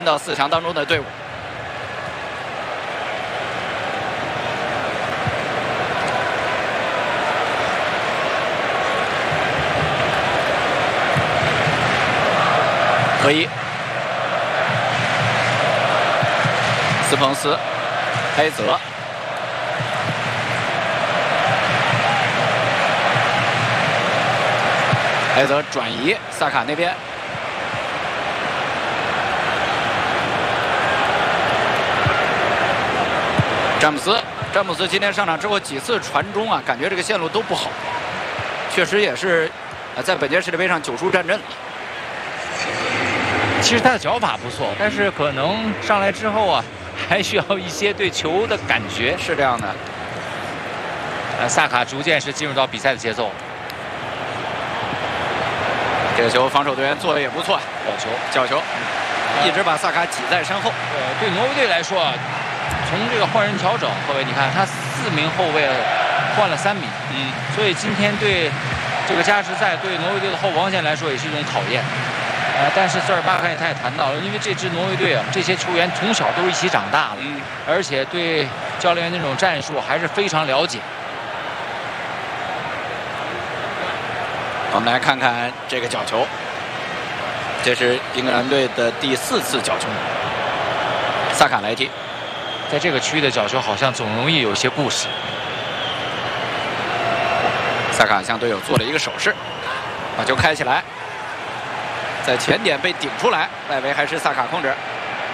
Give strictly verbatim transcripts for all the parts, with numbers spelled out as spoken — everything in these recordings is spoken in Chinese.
到四强当中的队伍。可以，斯彭斯、埃泽。 埃泽转移，萨卡那边，詹姆斯，詹姆斯今天上场之后几次传中啊，感觉这个线路都不好，确实也是，呃，在本届世界杯上九输战阵了。 其实他的脚法不错，但是可能上来之后啊，还需要一些对球的感觉。 是这样的， 呃，萨卡逐渐是进入到比赛的节奏。 这个球防守队员做的也不错， 角球， 角球，一直把萨卡挤在身后。 呃，对挪威队来说，从这个换人调整，各位你看，他四名后卫换了三名，嗯，所以今天对这个加时赛对挪威队的后防线来说也是一种考验。呃，但是瑟尔巴坎他也谈到了，因为这支挪威队啊，这些球员从小都是一起长大的，嗯，而且对教练员那种战术还是非常了解。 我们来看看这个角球，这是英格兰队的第四次角球，萨卡来踢。 在这个区域的角球好像总容易有些故事。 萨卡向队友做了一个手势，把球开起来，在前点被顶出来，外围还是萨卡控制。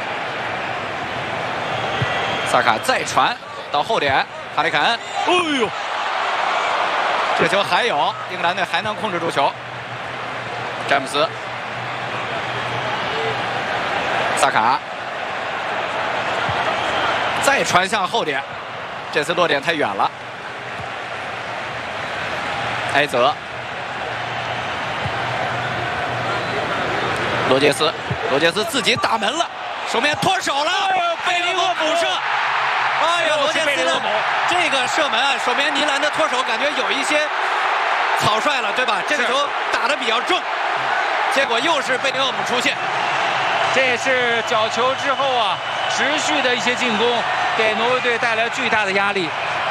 萨卡再传到后点，哈里凯恩，哎呦！ 这球还有，英格兰队还能控制住球。詹姆斯、萨卡再传向后点，这次落点太远了。埃泽、罗杰斯，罗杰斯自己打门了，守门员脱手了，贝林厄姆射。 哎呀，罗杰斯的这个射门啊，守门员尼兰的脱手感觉有一些草率了，对吧？这个球打得比较正，结果又是贝林厄姆出现。 这也是角球之后啊，持续的一些进攻，给挪威队带来巨大的压力。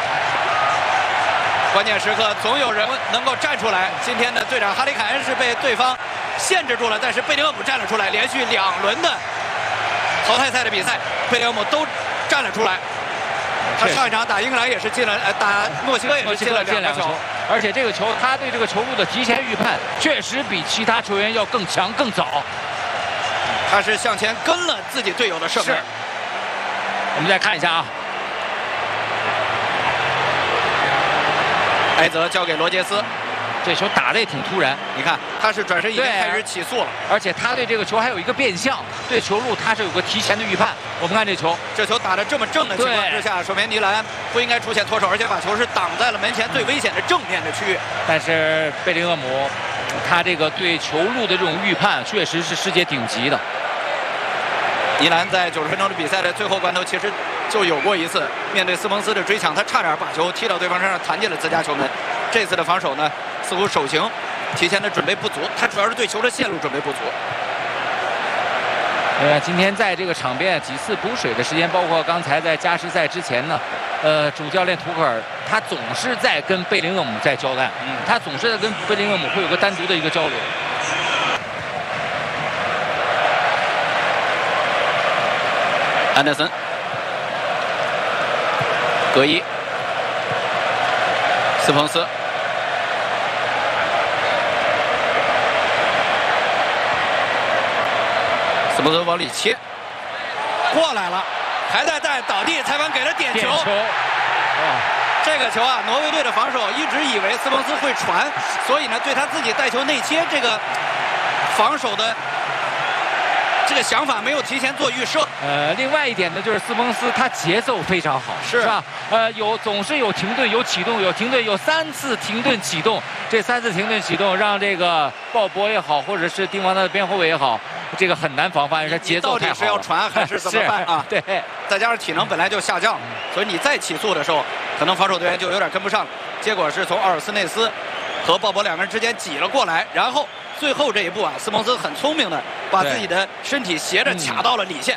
关键时刻总有人能够站出来。今天的队长哈里凯恩是被对方限制住了，但是贝林厄姆站了出来，连续两轮的淘汰赛的比赛，贝林厄姆都站了出来。 他上一场打英格兰也是进了，呃，打墨西哥也是进了两个球， 而且这个球他对这个球路的提前预判确实比其他球员要更强更早。 他是向前跟了自己队友的射门。 我们再看一下啊， 埃泽交给罗杰斯， 这球打得也挺突然。 你看他是转身已经开始起速了， 而且他对这个球还有一个变向，对球路他是有个提前的预判。 我们看这球， 这球打得这么正的情况之下，守门员尼兰不应该出现脱手，而且把球是挡在了门前最危险的正面的区域。 但是贝林厄姆，他这个对球路的这种预判确实是世界顶级的。 尼兰在九十分钟的比赛的最后关头，其实就有过一次面对斯彭斯的追抢，他差点把球踢到对方身上，弹进了自家球门。这次的防守呢，似乎手型提前的准备不足，他主要是对球的线路准备不足。 呃，今天在这个场边几次补水的时间，包括刚才在加时赛之前呢，呃，主教练图克尔他总是在跟贝林厄姆在交战，嗯，他总是在跟贝林厄姆会有个单独的一个交流。 安德森、格伊、斯彭斯。 斯彭斯往里切，过来了，还在带倒地，裁判给了点球。 点球，哇！ 这个球啊，挪威队的防守一直以为斯彭斯会传，所以呢，对他自己带球内切这个防守的这个想法没有提前做预设。 呃，另外一点呢，就是斯彭斯他节奏非常好， 是是吧？呃，有总是有停顿，有启动，有停顿，有三次停顿启动。这三次停顿启动让这个鲍勃也好，或者是丁王的边后卫也好。 这个很难防范，他节奏太好了。到底是要传还是怎么办啊？对， 再加上体能本来就下降，所以你再起速的时候，可能防守队员就有点跟不上。结果是从奥尔斯内斯和鲍勃两个人之间挤了过来，然后最后这一步啊，斯蒙斯很聪明的把自己的身体斜着卡到了里线。